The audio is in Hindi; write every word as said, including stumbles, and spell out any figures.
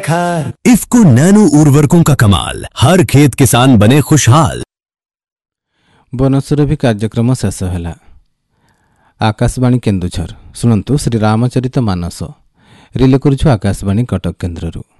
खार इफ्को नैनो उर्वरकों का कमाल, हर खेत किसान बने खुशहाल। बनसुरभि कार्यक्रम शेष है। आकाशवाणी केन्दुझर शुणु श्री रामचरित मानस रिले करुछु आकाशवाणी कटक केन्द्ररू।